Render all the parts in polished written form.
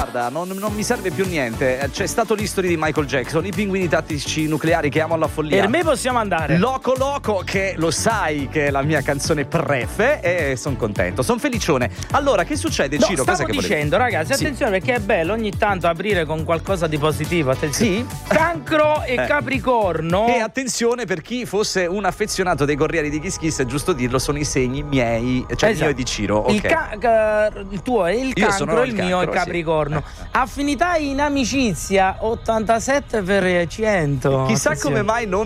guarda, non mi serve più niente. C'è stato l'history di Michael Jackson, i pinguini tattici nucleari che amo alla follia. Per me possiamo andare. Loco Loco, che lo sai che è la mia canzone prefe, e sono contento, sono felicione. Allora, che succede, No, Ciro? stavo Cosa che dicendo, ragazzi, Sì. attenzione, perché è bello ogni tanto aprire con qualcosa di positivo. Attenzione. Sì? Cancro e Capricorno. E attenzione, per chi fosse un affezionato dei Corrieri di Kiss Kiss, è giusto dirlo, sono i segni miei, cioè il mio e di Ciro. Il, ok. il tuo è il Io sono cancro, il il mio è cancro, Capricorno. sì. Affinità in amicizia 87%. Chissà Attenzione. come mai non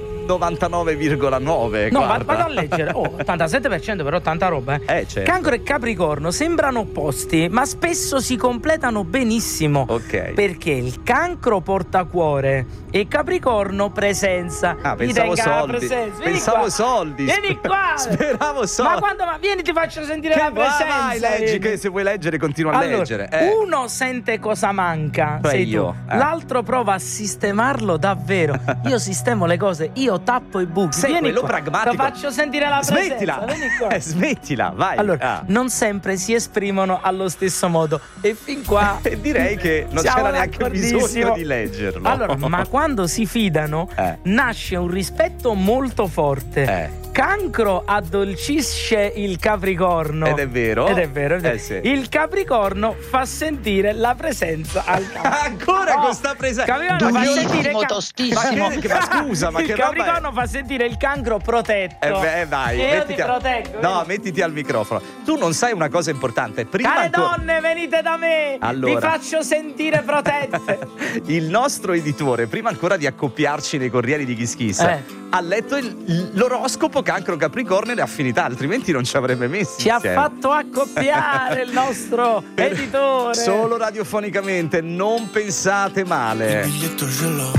99,9. No, guarda. vado a leggere. 87% però tanta roba, certo. Cancro e Capricorno sembrano opposti, ma spesso si completano benissimo. Ok. Perché il Cancro porta cuore e il Capricorno presenza. Ah, Ti pensavo tenga la soldi. presenza. Vieni Pensavo qua. soldi. Vieni qua. Speravo soldi. Ma quando vieni ti faccio sentire Che la presenza. vai, leggi, vieni. che se vuoi leggere continua a Allora, leggere. uno sente cosa manca, Cioè sei io, tu. L'altro prova a sistemarlo davvero. Io sistemo le cose, io tappo i buchi. Sei Vieni quello qua. pragmatico. Ti faccio sentire la presenza. Smettila. Vieni qua. Smettila, vai. Allora, non sempre si esprimono allo stesso modo e fin qua direi che non siamo c'era neanche bisogno d'accordissimo. di leggerlo. Allora, ma quando si fidano nasce un rispetto molto forte. Cancro addolcisce il Capricorno. Ed è vero. Ed è vero. Sì. Il Capricorno fa sentire la presenza al Cancro. Ancora con sta presenza. Capricorno fa sentire tostissimo. Ma scusa, ma il che roba è? Capricorno fa sentire il Cancro protetto. Vai, e io ti proteggo. No, mettiti al microfono. Tu non sai una cosa importante. Prima Care donne, venite da me. Allora. Vi faccio sentire protette. Il nostro editore, prima ancora di accoppiarci nei Corrieri di Kiss Kiss, ha letto l'oroscopo Cancro Capricorno e le affinità, altrimenti non ci avrebbe messi Ci ha insieme. fatto accoppiare il nostro editore. Solo radiofonicamente, non pensate male.